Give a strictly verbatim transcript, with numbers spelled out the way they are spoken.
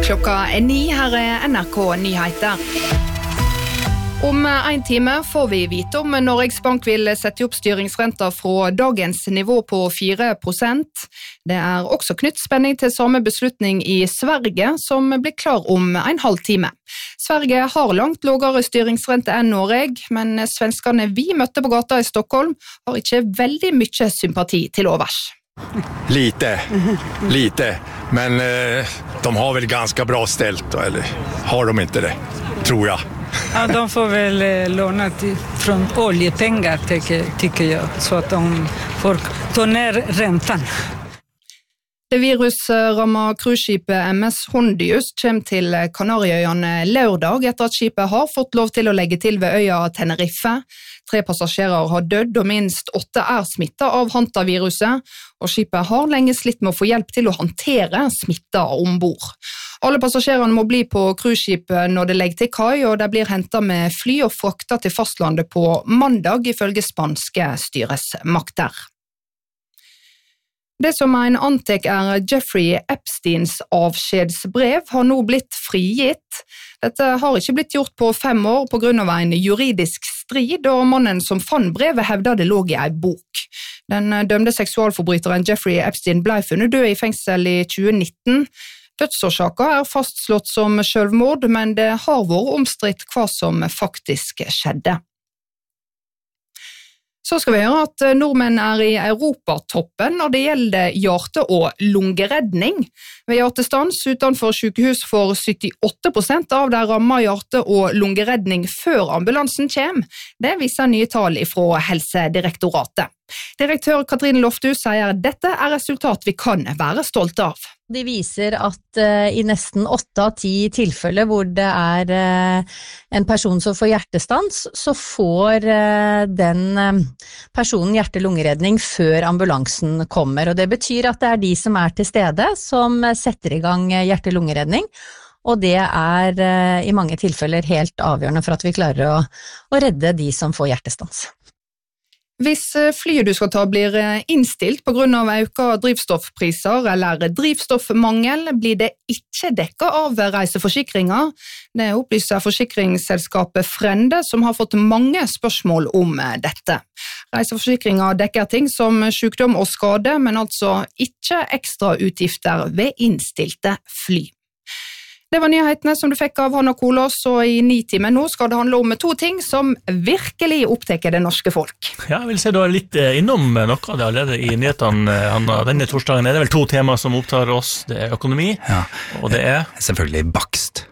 Klokka er ni, her er N R K Nyheter. Om en time får vi vite om Norges Bank vil sette opp styringsrenta fra dagens nivå på fire prosent. Det er også knytt spenning til samme beslutning i Sverige, som blir klar om en halv time. Sverige har langt lavere styringsrente enn Norge, men svenskene vi møtte på gata i Stockholm har ikke veldig mye sympati til overs. Lite, lite. Men eh, de har väl ganska bra ställt, eller har de inte det, tror jag. Ja, de får väl eh, låna till, från oljepengar, tycker, tycker jag, så att de får ta ner räntan. Det virusramma cruiseskipet M S Hondius kommer til Kanarieøyene lørdag etter at skipet har fått lov til å legge til ved øya Tenerife. Tre passasjerer har dødd og minst åtte er smittet av hantaviruset, og skipet har lenge slitt med å få hjelp til å håndtere smitta ombord. Alle passasjerene må bli på cruiseskipet når det legger til kai, og de blir hentet med fly og fraktet til fastlandet på mandag ifølge spanske styresmakter. Det som en antek er Jeffrey Epsteins avskjedsbrev har nå blitt frigitt. Dette har ikke blitt gjort på fem år på grunn av en juridisk strid, og mannen som fant brevet hevder det lå i en bok. Den dømte seksualforbryteren Jeffrey Epstein ble funnet død i fengsel i tjue nitten. Dødsårsaken er fastslått som selvmord, men det har vært omstridt hva som faktisk skjedde. Så skal vi høre at nordmenn er i Europatoppen når det gjelder hjerte- og lungeredning. Ved hjertestans utenfor sykehus får syttiåtte prosent av de rammet hjerte- og lungeredning før ambulansen kommer. Det viser nye tall fra Helsedirektoratet. Direktør Katrine Lofthus sier dette er resultat vi kan være stolte av. De viser at uh, i nesten åtte av ti tilfeller hvor det er uh, en person som får hjertestans, så får uh, den uh, personen hjerte-lungeredning før ambulansen kommer. Og det betyr at det er de som er til stede som setter i gang hjerte-lungeredning, og det er uh, i mange tilfeller helt avgjørende for at vi klarer å, å redde de som får hjertestans. Hvis flyet du skal ta blir innstilt på grunn av økte drivstoffpriser eller drivstoffmangel, blir det ikke dekket av reiseforsikringer. Det opplyser forsikringsselskapet Frende, som har fått mange spørsmål om dette. Reiseforsikringer dekker ting som sykdom og skade, men altså ikke ekstra utgifter ved innstilte fly. Det var nyhetene som du fikk av Hanna Kolås, og i ni timer nå skal det handle om to ting som virkelig opptekker det norske folk. Ja, jeg vil si du er litt innom noe av det allerede i nyhetene, Hanna. Denne torsdagen er det vel to tema som opptar oss. Det er økonomi, ja, og det er... Selvfølgelig bakst.